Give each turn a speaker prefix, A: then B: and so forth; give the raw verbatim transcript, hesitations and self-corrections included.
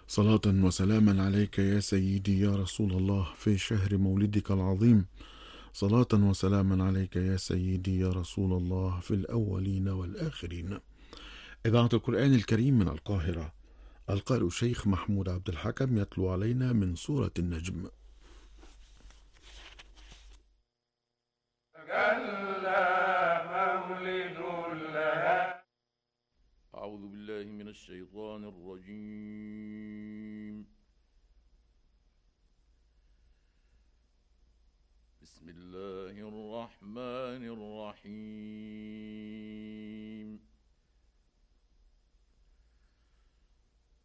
A: صلاة وسلاما عليك يا سيدي يا رسول الله في شهر مولدك العظيم. صلاة وسلاما عليك يا سيدي يا رسول الله في الأولين والآخرين. إذاعة القرآن الكريم من القاهرة، القارئ الشيخ محمود عبد الحكم يتلو علينا من سورة النجم.
B: كلا مولد لها. أعوذ بالله من الشيطان الرجيم. بسم الله